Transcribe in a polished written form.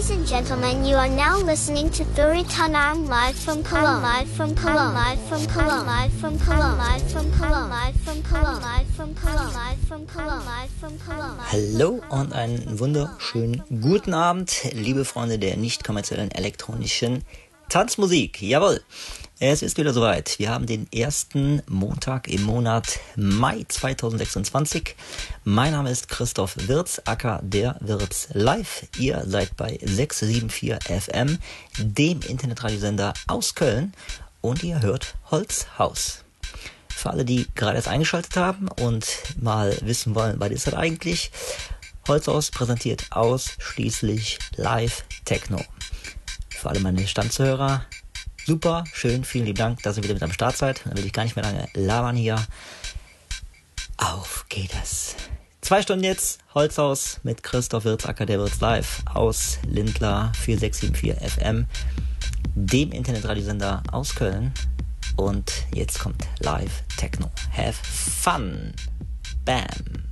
Ladies and gentlemen, you are now listening to Thuritanam live from Cologne. Live from Cologne. Live from Cologne. Live from Cologne. Live from Cologne. Live from Cologne. Live from Cologne. Live from Cologne. Live from Cologne. Hallo und einen wunderschönen guten Abend, liebe Freunde der nicht kommerziellen elektronischen Tanzmusik. Jawohl, es ist wieder soweit. Wir haben den ersten Montag im Monat Mai 2026. Mein Name ist Christoph Wirz, aka der Wirz Live. Ihr seid bei 674 FM, dem Internetradiosender aus Köln, und ihr hört Holzhaus. Für alle, die gerade erst eingeschaltet haben und mal wissen wollen, was ist das eigentlich? Holzhaus präsentiert ausschließlich Live-Techno. Für alle meine Stammzuhörer, super, schön, vielen lieben Dank, dass ihr wieder mit am Start seid. Dann will ich gar nicht mehr lange labern hier. Auf geht es. 2 Stunden jetzt, Holzhaus mit Christoph Wirz, aka der Wirz Live aus Lindlar für 674 FM, dem Internetradiosender aus Köln. Und jetzt kommt Live Techno. Have fun. Bam.